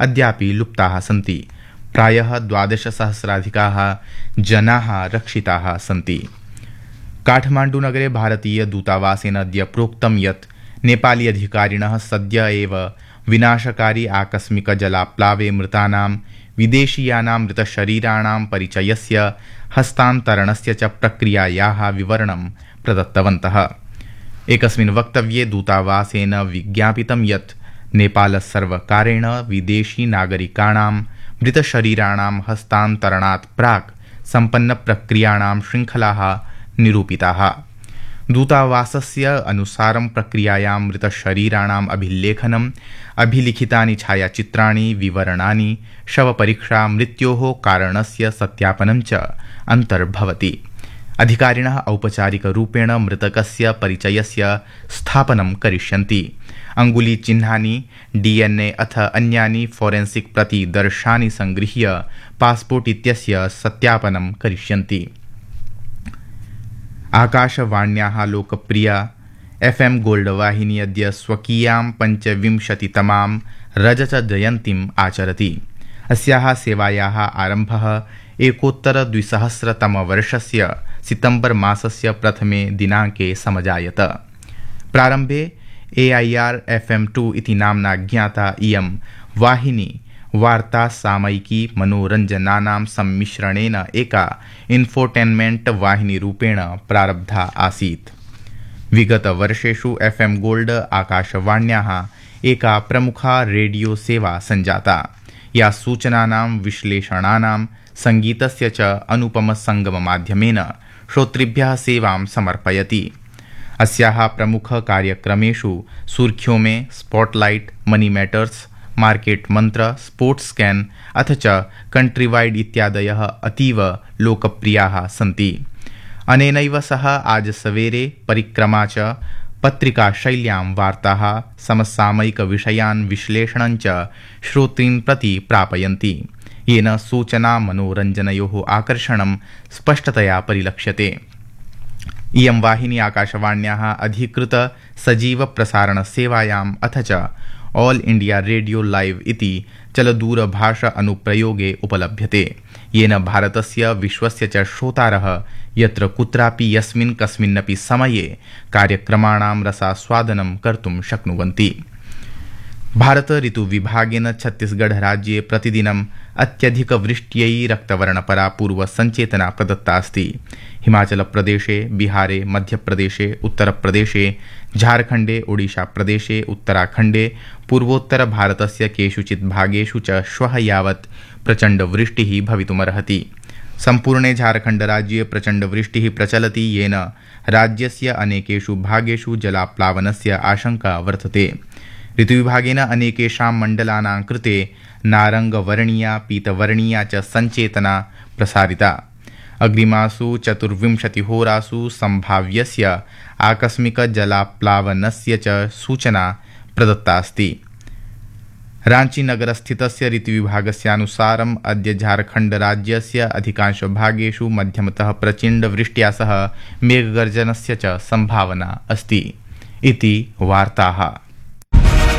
अद्यापि लुप्ताः सन्ति। प्रायः 12,000-अधिकाः जनाः रक्षिताः सन्ति। काठमाण्डूनगरे भारतीयदूतावासेन अद्य प्रोक्तं यत् नेपाली अधिकारिणः सद्य एव विनाशकारी आकस्मिकजलाप्लावे मृतानां विदेशीयानां मृतशरीराणां परिचयस्य हस्तान्तरणस्य च प्रक्रियायाः विवरणं प्रदत्तवन्तः। एकस्मिन् वक्तव्ये दूतावासेन विज्ञापितं यत् नेपालसर्वकारेण विदेशी नागरिकाणां मृतशरीराणां हस्तान्तरणात् प्राक् सम्पन्नप्रक्रियाणां शृङ्खलाः निरूपिताः। दूतावासस्य अनुसारं प्रक्रियायां मृतशरीराणाम् अभिलेखनम्, अभिलिखितानि छायाचित्राणि, विवरणानि, शवपरीक्षा, मृत्योः कारणस्य सत्यापनं च अन्तर्भवति। अधिकारिणः औपचारिकरूपेण मृतकस्य परिचयस्य स्थापनं करिष्यन्ति। अङ्गुलीचिह्नानि, DNA अथ अन्यानि फोरेन्सिक् प्रतिदर्शानि संगृह्य पास्पोर्ट् इत्यस्य सत्यापनं करिष्यन्ति। आकाशवाण्याः लोकप्रिया FM गोल्ड वाहिनी अद्य स्वकीयां 25तमां रजतजयन्तीम् आचरति। अस्याः सेवायाः आरम्भः एकोत्तर-2000तमवर्षस्य सितम्बर् मासस्य प्रथमे दिनाङ्के समजायत। प्रारम्भे AIR FM2 इति नाम्ना ज्ञाता इयं वाहिनी वार्ता सामयिकी मनोरञ्जनानां सम्मिश्रणेन एका इन्फोटेन्मेण्ट् वाहिनीरूपेण प्रारब्धा आसीत्। विगतवर्षेषु FM गोल्ड आकाशवाण्याः एका प्रमुखा रेडियो सेवा सञ्जाता, या सूचनानां, विश्लेषणानां, सङ्गीतस्य च अनुपमसङ्गममाध्यमेन श्रोतृभ्यः सेवां समर्पयति। अस्याः प्रमुखकार्यक्रमेषु सुर्ख्यों में, स्पॉटलाइट, मनी मैटर्स, मार्केट मंत्र, स्पोर्ट्स स्कैन अथ च कंट्रीवाइड इत्यादयः अतीव लोकप्रियाः सन्ति। अनेनैव सह आज सवेरे परिक्रमा च पत्रिकाशैल्यां वार्ताः, समसामयिकविषयान् विश्लेषणं च श्रोतॄन् प्रति प्रापयन्ति, येन सूचना मनोरञ्जनयोः आकर्षणं स्पष्टतया परिलक्ष्यते। इयं वाहिनी आकाशवाण्याः अधिकृत सजीव प्रसारणसेवायाम् अथ च ऑल इंडिया रेडियो लाइव इति चलदूरभाषा अनुप्रयोगे उपलभ्यते, येन भारतस्य विश्वस्य च श्रोतारः यत्र कुत्रापि यस्मिन् कस्मिन्नपि समये कार्यक्रमाणां रसास्वादनं कर्तुं शक्नुवन्ति। भारत ऋतुविभागेन छत्तीसगढ़ राज्ये प्रतिदिनम् अत्यधिकवृष्ट्यै रक्तवर्णपरा पूर्वसञ्चेतना प्रदत्ता अस्ति। हिमाचलप्रदेशे, बिहारे, मध्यप्रदेशे, उत्तरप्रदेशे, झारखण्डे, ओडिशाप्रदेशे, उत्तराखण्डे, पूर्वोत्तरभारतस्य केषुचित् भागेषु च श्वः यावत् प्रचण्डवृष्टिः भवितुमर्हति। सम्पूर्णे झारखण्डराज्ये प्रचण्डवृष्टिः प्रचलति, येन राज्यस्य अनेकेषु भागेषु जलाप्लावनस्य आशंका वर्तते। ऋतुविभागेन अनेकेषां मण्डलानां कृते नारङ्गवर्णीया, पीतवर्णीया च सञ्चेतना प्रसारिता। अग्रिमासु 24 होरासु सम्भाव्यस्य आकस्मिकजलाप्लावनस्य च सूचना प्रदत्ता अस्ति। रांचीनगरस्थितस्य ऋतुविभागस्यानुसारम् अद्य झारखण्डराज्यस्य अधिकांशभागेषु मध्यमतः प्रचण्डवृष्ट्या सह मेघगर्जनस्य च सम्भावना अस्ति इति वार्ताः।